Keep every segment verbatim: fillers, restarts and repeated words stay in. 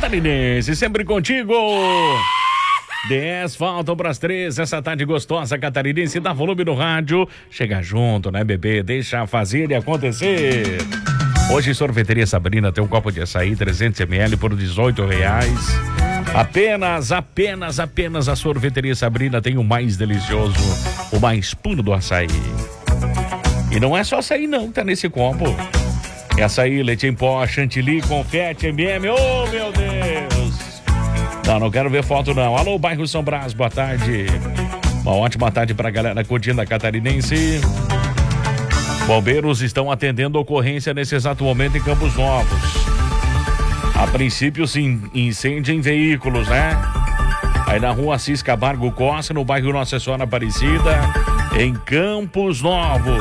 Catarinense, sempre contigo. Dez faltam para as três, essa tarde gostosa catarinense, dá volume no rádio. Chega junto, né, bebê? Deixa fazer e acontecer. Hoje, Sorveteria Sabrina tem um copo de açaí trezentos mililitros por dezoito reais. Apenas, apenas, apenas a Sorveteria Sabrina tem o mais delicioso, o mais puro do açaí. E não é só açaí não que tá nesse copo. É açaí, leite em pó, chantilly, confete, M e M. Oh, meu Deus! Não, não quero ver foto não. Alô, bairro São Brás, boa tarde. Uma ótima tarde pra galera curtindo a catarinense. Bombeiros estão atendendo ocorrência nesse exato momento em Campos Novos. A princípio, sim, incêndio em veículos, né? Aí na rua Assis Camargo Costa, no bairro Nossa Senhora Aparecida, em Campos Novos.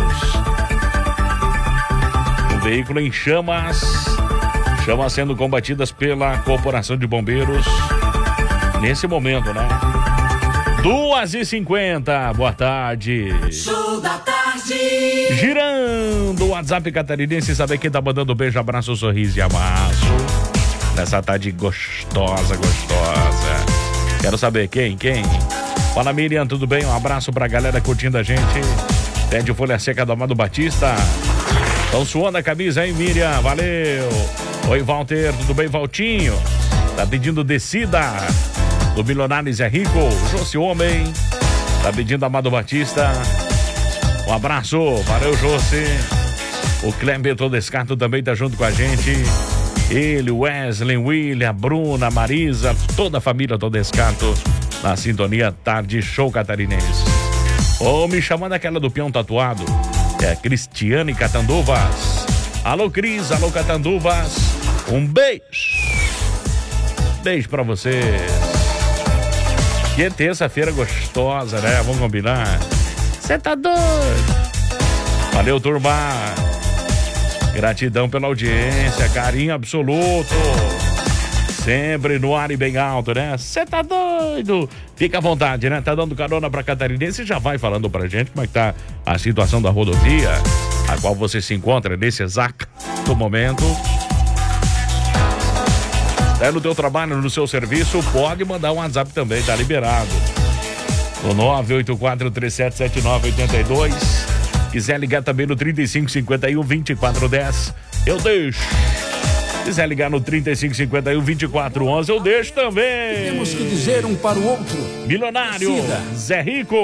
O veículo em chamas, chamas sendo combatidas pela Corporação de Bombeiros. Nesse momento, né? duas e cinquenta, boa tarde. Show da tarde. Girando o WhatsApp catarinense, saber quem tá mandando beijo, abraço, sorriso e amasso. Nessa tarde gostosa, gostosa. Quero saber quem, quem? Fala, Miriam, tudo bem? Um abraço pra galera curtindo a gente. Pede folha seca do Amado Batista. Estão suando a camisa, hein, Miriam? Valeu. Oi, Walter, tudo bem, Valtinho? Tá pedindo descida do Milionário Zé Rico, José Homem, tá pedindo Amado Batista. Um abraço, valeu, José. O Kleber Todescato também tá junto com a gente. Ele, Wesley, William, Bruna, Marisa, toda a família Todescato na sintonia Tarde Show Catarinense. Ou me chamando aquela do peão tatuado, é a Cristiane Catanduvas. Alô, Cris, alô, Catanduvas. Um beijo. Beijo pra vocês. Que é terça-feira gostosa, né? Vamos combinar? Você tá doido? Valeu, turma. Gratidão pela audiência, carinho absoluto. Sempre no ar e bem alto, né? Você tá doido? Fica à vontade, né? Tá dando carona pra catarinense e já vai falando pra gente como é que tá a situação da rodovia, a qual você se encontra nesse exato momento. É no teu trabalho, no seu serviço, pode mandar um WhatsApp também, tá liberado. O nove oito quatro, três sete sete nove, oito dois. Quiser ligar também no trinta e cinco, cinquenta e um, vinte e quatro, dez, eu deixo. Quiser ligar no trinta e cinco, cinquenta e um, vinte e quatro, onze, eu deixo também. Temos que dizer um para o outro. Milionário Cida. Zé Rico.